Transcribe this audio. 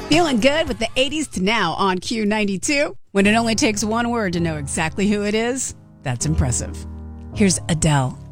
Feeling good with the 80s to now on Q92? When it only takes one word to know exactly who it is, that's impressive. Here's Adele.